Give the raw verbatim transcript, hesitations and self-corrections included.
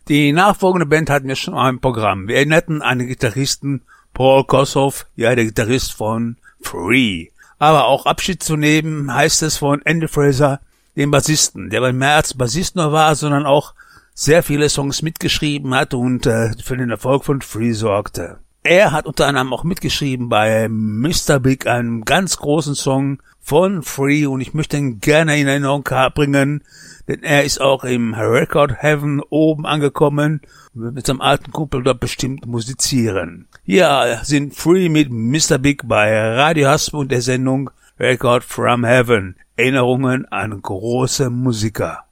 Die nachfolgende Band hatten wir schon mal im Programm. Wir erinnerten an den Gitarristen Paul Kossoff, ja, der Gitarrist von Free. Aber auch Abschied zu nehmen heißt es von Andy Fraser, dem Bassisten, der mehr als Bassist nur war, sondern auch sehr viele Songs mitgeschrieben hat und äh, für den Erfolg von Free sorgte. Er hat unter anderem auch mitgeschrieben bei Mister Big, einem ganz großen Song von Free, und ich möchte ihn gerne in Erinnerung bringen, denn er ist auch im Record Heaven oben angekommen und wird mit seinem alten Kumpel dort bestimmt musizieren. Hier sind Free mit Mister Big bei Radio Hasp und der Sendung Record from Heaven. Erinnerungen an große Musiker.